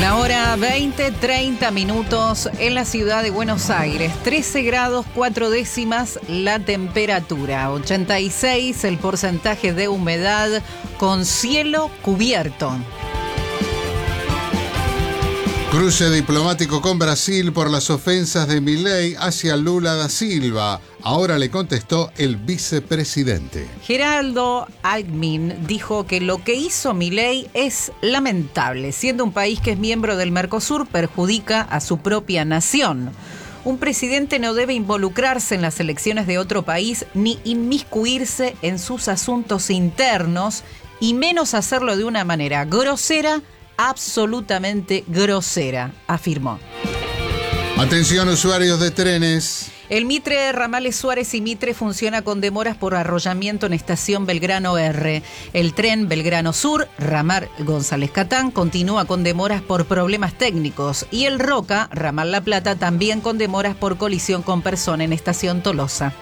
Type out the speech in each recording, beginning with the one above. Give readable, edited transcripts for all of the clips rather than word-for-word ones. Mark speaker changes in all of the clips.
Speaker 1: La hora 20:30 en la ciudad de Buenos Aires. 13 grados 4 décimas la temperatura. 86 el porcentaje de humedad con cielo cubierto.
Speaker 2: Cruce diplomático con Brasil por las ofensas de Milei hacia Lula da Silva. Ahora le contestó el vicepresidente.
Speaker 1: Geraldo Alckmin dijo que lo que hizo Milei es lamentable. Siendo un país que es miembro del Mercosur, perjudica a su propia nación. Un presidente no debe involucrarse en las elecciones de otro país ni inmiscuirse en sus asuntos internos, y menos hacerlo de una manera grosera, absolutamente grosera, afirmó.
Speaker 2: Atención, usuarios de trenes.
Speaker 1: El Mitre Ramales Suárez y Mitre funciona con demoras por arrollamiento en estación Belgrano R. El tren Belgrano Sur, ramal González Catán, continúa con demoras por problemas técnicos. Y el Roca, ramal La Plata, también con demoras por colisión con persona en estación Tolosa.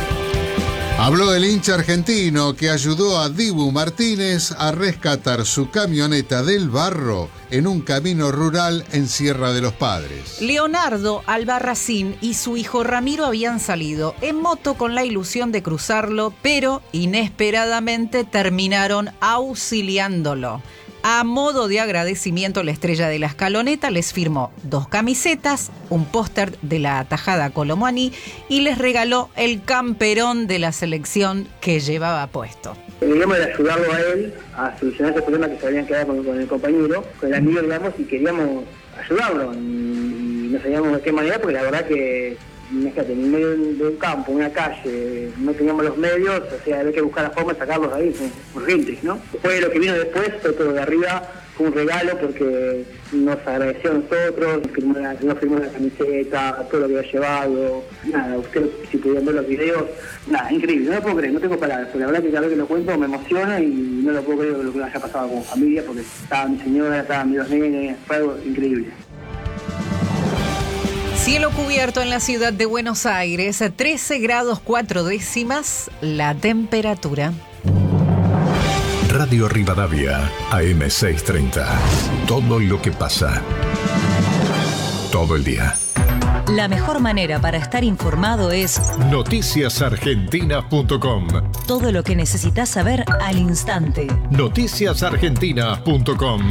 Speaker 2: Habló el hincha argentino que ayudó a Dibu Martínez a rescatar su camioneta del barro en un camino rural en Sierra de los Padres.
Speaker 1: Leonardo Albarracín y su hijo Ramiro habían salido en moto con la ilusión de cruzarlo, pero inesperadamente terminaron auxiliándolo. A modo de agradecimiento, la estrella de la escaloneta les firmó 2 camisetas, un póster de la atajada Colomani y les regaló el camperón de la selección que llevaba puesto.
Speaker 3: Queríamos ayudarlo a él a solucionar ese problema que se habían quedado con el compañero, con el amigo, digamos, y queríamos ayudarlo. Y no sabíamos de qué manera, porque la verdad que, fíjate, en medio de un campo, una calle, no teníamos los medios, o sea, había que buscar la forma de sacarlos de ahí, urgentes, ¿no? Después, lo que vino después, todo de arriba, fue un regalo porque nos agradeció a nosotros, nos firmó la camiseta, todo lo que había llevado, nada, ustedes si pudieran ver los videos, nada, increíble, no lo puedo creer, no tengo palabras, pero la verdad que cada vez que lo cuento me emociona y no lo puedo creer lo que haya pasado con familia, porque estaba mi señora, estaban mis 2 nenes, fue algo increíble.
Speaker 1: Cielo cubierto en la ciudad de Buenos Aires, 13 grados 4 décimas la temperatura.
Speaker 4: Radio Rivadavia, AM 630. Todo lo que pasa. Todo el día.
Speaker 5: La mejor manera para estar informado es
Speaker 4: noticiasargentinas.com.
Speaker 5: Todo lo que necesitas saber al instante.
Speaker 4: Noticiasargentinas.com.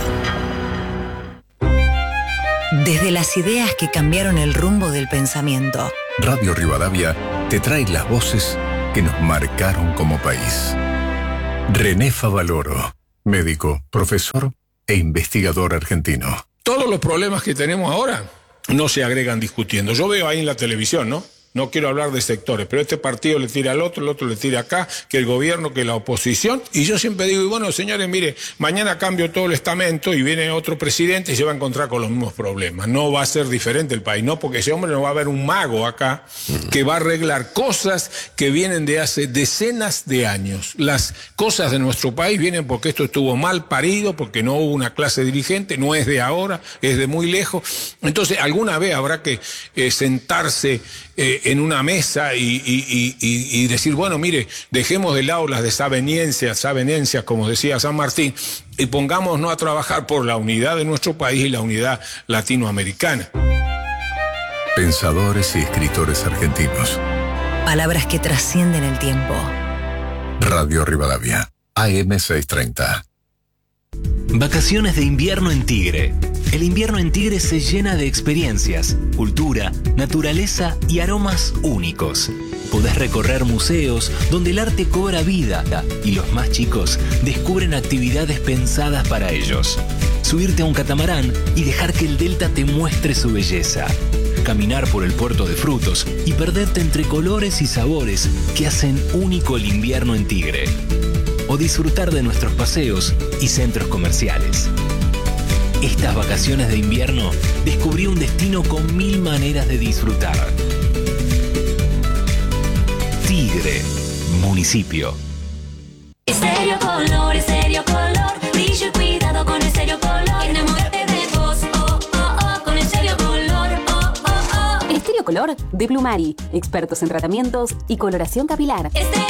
Speaker 5: Desde las ideas que cambiaron el rumbo del pensamiento.
Speaker 4: Radio Rivadavia te trae las voces que nos marcaron como país. René Favaloro, médico, profesor e investigador argentino.
Speaker 6: Todos los problemas que tenemos ahora no se agregan discutiendo. Yo veo ahí en la televisión, ¿no? No quiero hablar de sectores, pero este partido le tira al otro, el otro le tira acá, que el gobierno, que la oposición. Y yo siempre digo, y bueno, señores, mire, mañana cambio todo el estamento y viene otro presidente y se va a encontrar con los mismos problemas. No va a ser diferente el país, no, porque ese hombre no va a haber un mago acá que va a arreglar cosas que vienen de hace decenas de años. Las cosas de nuestro país vienen porque esto estuvo mal parido, porque no hubo una clase dirigente, no es de ahora, es de muy lejos. Entonces, alguna vez habrá que sentarse en una mesa y decir, bueno, mire, dejemos de lado las desavenencias, como decía San Martín, y pongámonos a trabajar por la unidad de nuestro país y la unidad latinoamericana.
Speaker 4: Pensadores y escritores argentinos.
Speaker 5: Palabras que trascienden el tiempo.
Speaker 4: Radio Rivadavia, AM 630.
Speaker 7: Vacaciones de invierno en Tigre. El invierno en Tigre se llena de experiencias, cultura, naturaleza y aromas únicos. Podés recorrer museos donde el arte cobra vida y los más chicos descubren actividades pensadas para ellos. Subirte a un catamarán y dejar que el delta te muestre su belleza. Caminar por el puerto de frutos y perderte entre colores y sabores que hacen único el invierno en Tigre. O disfrutar de nuestros paseos y centros comerciales. Estas vacaciones de invierno descubrí un destino con 1000 maneras de disfrutar. Tigre, municipio.
Speaker 8: Estéreo Color, brillo y cuidado con Estéreo Color. Enamórate de vos, oh, oh, oh, con Estéreo Color, oh, oh, oh.
Speaker 9: Estéreo Color de Plumari, expertos en tratamientos y coloración capilar.
Speaker 8: Estéreo